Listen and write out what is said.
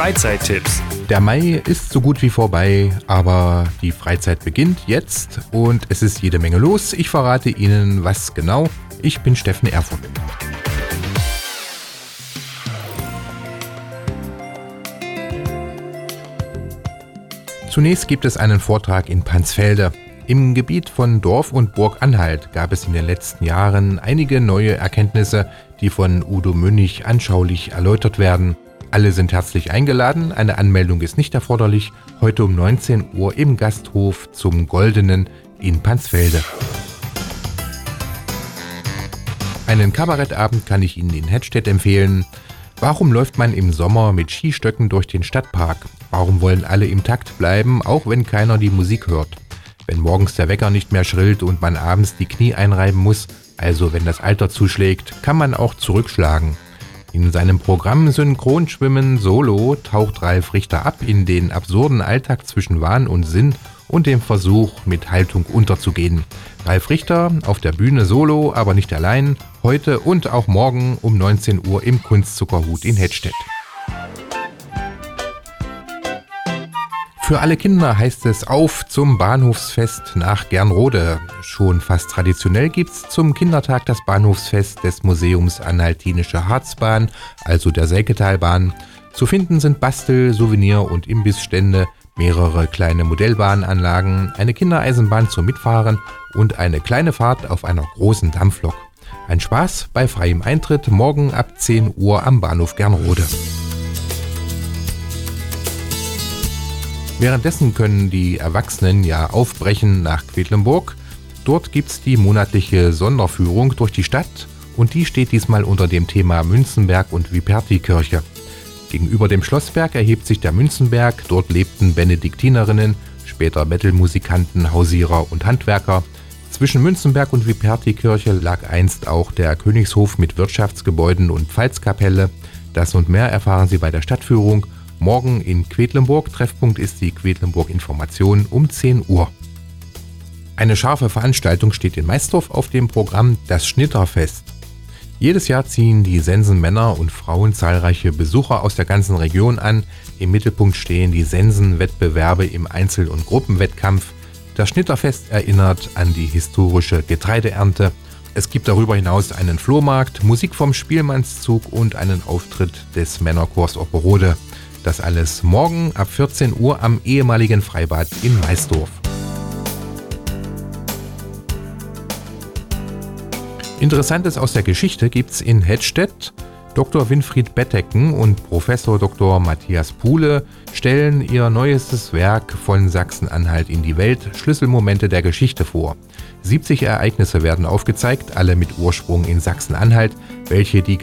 Freizeittipps. Der Mai ist so gut wie vorbei, aber die Freizeit beginnt jetzt und es ist jede Menge los. Ich verrate Ihnen, was genau. Ich bin Steffen Erfurt. Zunächst gibt es einen Vortrag in Pansfelde. Im Gebiet von Dorf und Burg Anhalt gab es in den letzten Jahren einige neue Erkenntnisse, die von Udo Münnig anschaulich erläutert werden. Alle sind herzlich eingeladen, eine Anmeldung ist nicht erforderlich, heute um 19 Uhr im Gasthof zum Goldenen in Pansfelde. Einen Kabarettabend kann ich Ihnen in Hettstedt empfehlen. Warum läuft man im Sommer mit Skistöcken durch den Stadtpark? Warum wollen alle im Takt bleiben, auch wenn keiner die Musik hört? Wenn morgens der Wecker nicht mehr schrillt und man abends die Knie einreiben muss, also wenn das Alter zuschlägt, kann man auch zurückschlagen. In seinem Programm Synchronschwimmen Solo taucht Ralf Richter ab in den absurden Alltag zwischen Wahn und Sinn und dem Versuch, mit Haltung unterzugehen. Ralf Richter auf der Bühne solo, aber nicht allein, heute und auch morgen um 19 Uhr im Kunstzuckerhut in Hettstedt. Für alle Kinder heißt es auf zum Bahnhofsfest nach Gernrode. Schon fast traditionell gibt's zum Kindertag das Bahnhofsfest des Museums Anhaltinische Harzbahn, also der Selketalbahn. Zu finden sind Bastel-, Souvenir- und Imbissstände, mehrere kleine Modellbahnanlagen, eine Kindereisenbahn zum Mitfahren und eine kleine Fahrt auf einer großen Dampflok. Ein Spaß bei freiem Eintritt morgen ab 10 Uhr am Bahnhof Gernrode. Währenddessen können die Erwachsenen ja aufbrechen nach Quedlinburg. Dort gibt's die monatliche Sonderführung durch die Stadt und die steht diesmal unter dem Thema Münzenberg und Viperti-Kirche. Gegenüber dem Schlossberg erhebt sich der Münzenberg, dort lebten Benediktinerinnen, später Metal-Musikanten, Hausierer und Handwerker. Zwischen Münzenberg und Viperti-Kirche lag einst auch der Königshof mit Wirtschaftsgebäuden und Pfalzkapelle. Das und mehr erfahren Sie bei der Stadtführung. Morgen in Quedlinburg. Treffpunkt ist die Quedlinburg Information um 10 Uhr. Eine scharfe Veranstaltung steht in Maisdorf auf dem Programm, das Schnitterfest. Jedes Jahr ziehen die Sensenmänner und Frauen zahlreiche Besucher aus der ganzen Region an. Im Mittelpunkt stehen die Sensenwettbewerbe im Einzel- und Gruppenwettkampf. Das Schnitterfest erinnert an die historische Getreideernte. Es gibt darüber hinaus einen Flohmarkt, Musik vom Spielmannszug und einen Auftritt des Männerchors Opperode. Das alles morgen ab 14 Uhr am ehemaligen Freibad in Maisdorf. Interessantes aus der Geschichte gibt's in Hettstedt. Dr. Winfried Bettecken und Professor Dr. Matthias Puhle stellen ihr neuestes Werk von Sachsen-Anhalt in die Welt, Schlüsselmomente der Geschichte vor. 70 Ereignisse werden aufgezeigt, alle mit Ursprung in Sachsen-Anhalt, welche die